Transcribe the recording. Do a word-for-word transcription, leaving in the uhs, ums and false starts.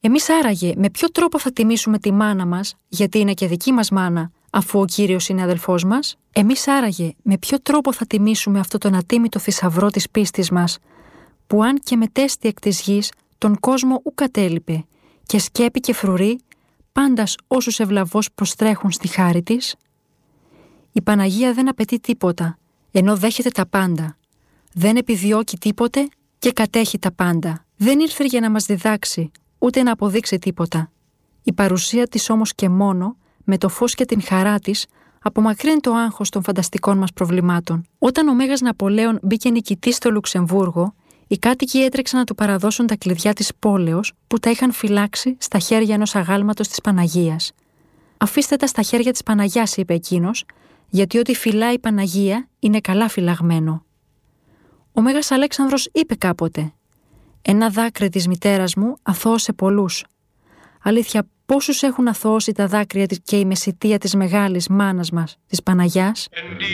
Εμείς άραγε με ποιο τρόπο θα τιμήσουμε τη μάνα μας, γιατί είναι και δική μας μάνα, αφού ο Κύριος είναι αδελφός μας? Εμείς άραγε με ποιο τρόπο θα τιμήσουμε αυτό τον ατίμητο θησαυρό της πίστης μας, που αν και μετέστη εκ της γης, τον κόσμο ου κατέλειπε, και σκέπη και φρουρεί, πάντας όσους ευλαβώς προστρέχουν στη χάρη της? Η Παναγία δεν απαιτεί τίποτα, ενώ δέχεται τα πάντα. Δεν επιδιώκει τίποτε και κατέχει τα πάντα. Δεν ήρθε για να μας διδάξει, ούτε να αποδείξει τίποτα. Η παρουσία της όμως και μόνο, με το φως και την χαρά της, απομακρύνει το άγχος των φανταστικών μας προβλημάτων. Όταν ο Μέγας Ναπολέον μπήκε νικητής στο Λουξεμβούργο, οι κάτοικοι έτρεξαν να του παραδώσουν τα κλειδιά της πόλεως που τα είχαν φυλάξει στα χέρια ενός αγάλματος της Παναγίας. «Αφήστε τα στα χέρια της Παναγιάς», είπε εκείνος, «γιατί ό,τι φυλάει η Παναγία είναι καλά φυλαγμένο». Ο Μέγας Αλέξανδρος είπε κάποτε: «Ένα δάκρυ της μητέρας μου αθώωσε πολλούς». Αλήθεια, πόσους έχουν αθωώσει τα δάκρυα και η μεσιτεία της μεγάλης μάνας μας, της Παναγιάς?